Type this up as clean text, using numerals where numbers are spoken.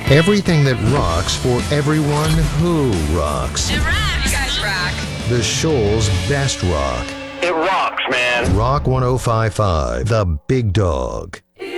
Everything that rocks for everyone who rocks. It rocks. You guys rock. The Shoals Best Rock. It rocks, man. Rock 105.5, The Big Dog.